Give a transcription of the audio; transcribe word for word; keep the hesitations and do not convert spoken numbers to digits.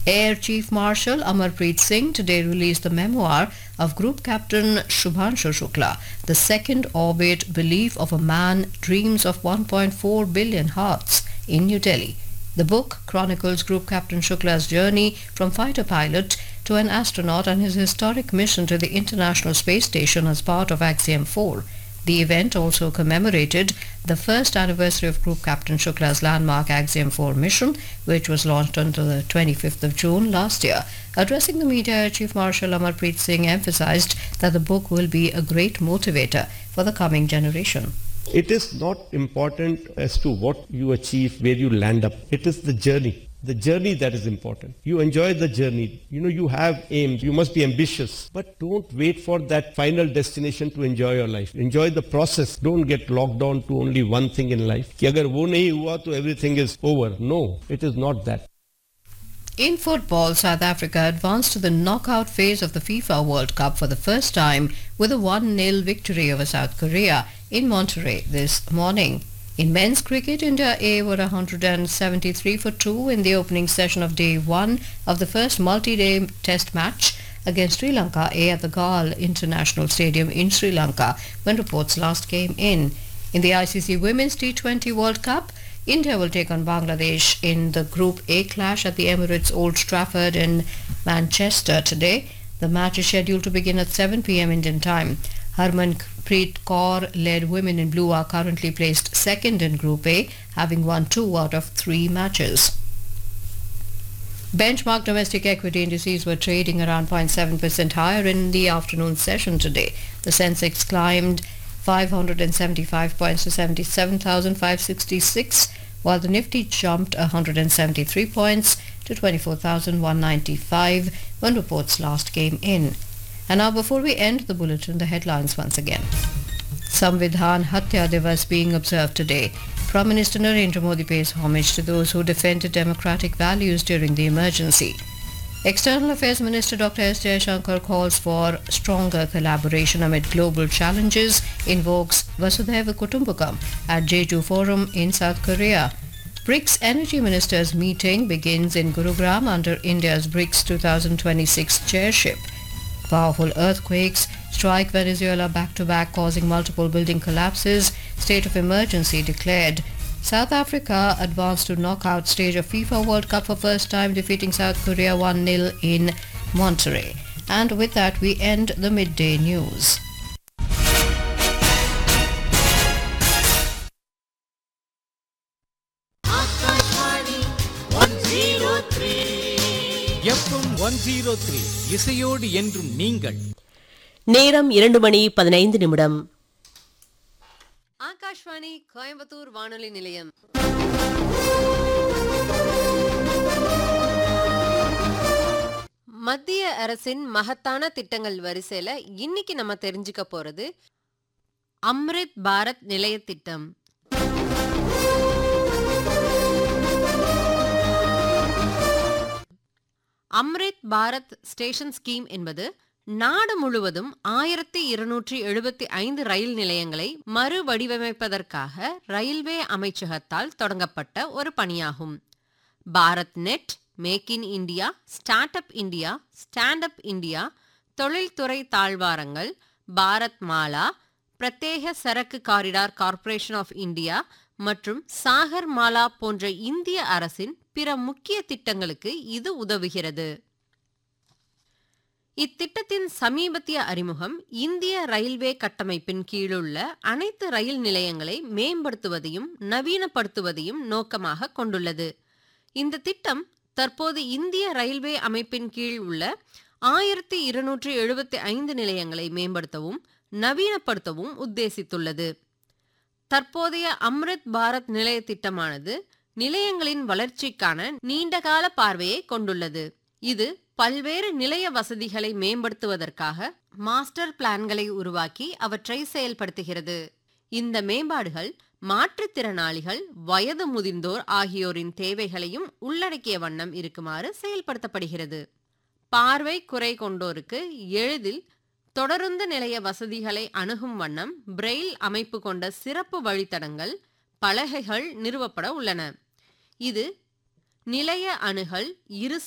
Air Chief Marshal Amarpreet Singh today released the memoir of Group Captain Shubhanshu Shukla, The Second Orbit Belief of a Man Dreams of one point four billion Hearts, in New Delhi. The book chronicles Group Captain Shukla's journey from fighter pilot to an astronaut and his historic mission to the International Space Station as part of Axiom four. The event also commemorated the first anniversary of Group Captain Shukla's landmark Axiom four mission, which was launched on the twenty-fifth of June last year. Addressing the media, Chief Marshal Amarpreet Singh emphasized that the book will be a great motivator for the coming generation. It is not important as to what you achieve, where you land up. It is the journey. The journey that is important. You enjoy the journey. You know, you have aims. You must be ambitious. But don't wait for that final destination to enjoy your life. Enjoy the process. Don't get locked on to only one thing in life. कि अगर वो नहीं हुआ तो everything is over. No, it is not that. In football, South Africa advanced to the knockout phase of the FIFA World Cup for the first time with a one nil victory over South Korea in Monterrey this morning. In men's cricket, India A were one hundred seventy-three for two in the opening session of day one of the first multi-day test match against Sri Lanka A at the Galle International Stadium in Sri Lanka when reports last came in. In the I C C Women's T twenty World Cup, India will take on Bangladesh in the Group A clash at the Emirates Old Trafford in Manchester today. The match is scheduled to begin at seven p m Indian time. Harmanpreet Kaur-led Women in Blue are currently placed second in Group A, having won two out of three matches. Benchmark domestic equity indices were trading around zero point seven percent higher in the afternoon session today. The Sensex climbed five hundred seventy-five points to seventy-seven thousand five hundred sixty-six, while the Nifty jumped one hundred seventy-three points to twenty-four thousand one hundred ninety-five when reports last came in. And now, before we end the bulletin, the headlines once again. Samvidhan Hatya Divas being observed today. Prime Minister Narendra Modi pays homage to those who defended democratic values during the emergency. External Affairs Minister Doctor S. Jaishankar calls for stronger collaboration amid global challenges, invokes Vasudhaiva Kutumbakam at Jeju Forum in South Korea. BRICS Energy Ministers meeting begins in Gurugram under India's BRICS twenty twenty-six chairship. Powerful earthquakes strike Venezuela back-to-back, causing multiple building collapses. State of emergency declared. South Africa advanced to knockout stage of FIFA World Cup for first time, defeating South Korea one nil in Monterrey. And with that, we end the midday news. FM one zero three இசையோடு என்றும் நீங்கள். நேரம் இரண்டு மணி பதினைந்து நிமிடம். ஆகாஷ்வாணி கோயம்புத்தூர் வானொலி நிலையம். மத்திய அரசின் மகத்தான திட்டங்கள் வரிசையில இன்னைக்கு நம்ம தெரிஞ்சுக்க போறது அம்ரித் பாரத் நிலைய திட்டம். அம்ரித் பாரத் ஸ்டேஷன் ஸ்கீம் என்பது நாடு முழுவதும் ஆயிரத்தி இருநூற்றி எழுபத்தி ஐந்து ரயில் நிலையங்களை மறுவடிவமைப்பதற்காக ரயில்வே அமைச்சகத்தால் தொடங்கப்பட்ட ஒரு பணியாகும். Bharat net, make in India, start up India, stand up India, தொழில்துறை தாழ்வாரங்கள், பாரத் மாலா, பிரத்யேக சரக்கு காரிடார் கார்ப்பரேஷன் ஆஃப் இந்தியா மற்றும் சாகர் மாலா போன்ற இந்திய அரசின் பிற முக்கிய திட்டங்களுக்கு இது உதவுகிறது. இத்திட்டத்தின் சமீபத்திய அறிமுகம் இந்திய ரயில்வே கட்டமைப்பின் கீழுள்ள அனைத்து ரயில் நிலையங்களை மேம்படுத்துவதையும் நவீனப்படுத்துவதையும் நோக்கமாக கொண்டுள்ளது. இந்த திட்டம் தற்போது இந்திய ரயில்வே அமைப்பின் கீழ் உள்ள ஆயிரத்தி இருநூற்றி எழுபத்தி ஐந்து நிலையங்களை மேம்படுத்தவும் நவீனப்படுத்தவும் உத்தேசித்துள்ளது. தற்போதைய அம்ரித் பாரத் நிலைய திட்டமானது நிலையங்களின் வளர்ச்சிக்கான நீண்டகால பார்வையை கொண்டுள்ளது. இது பல்வேறு நிலைய வசதிகளை மேம்படுத்துவதற்காக மாஸ்டர் பிளான்களை உருவாக்கி அவற்றை செயல்படுத்துகிறது. இந்த மேம்பாடுகள் மாற்றுத்திறனாளிகள், வயது முதிர்ந்தோர் ஆகியோரின் தேவைகளையும் உள்ளடக்கிய வண்ணம் இருக்குமாறு செயல்படுத்தப்படுகிறது. பார்வை குறை கொண்டோருக்கு எளிதில் தொடருந்து நிலைய வசதிகளை அணுகும் வண்ணம் பிரெயில் அமைப்பு கொண்ட சிறப்பு வழித்தடங்கள், பலகைகள் நிறுவப்பட உள்ளன. இது நிலைய அணுகல், இரு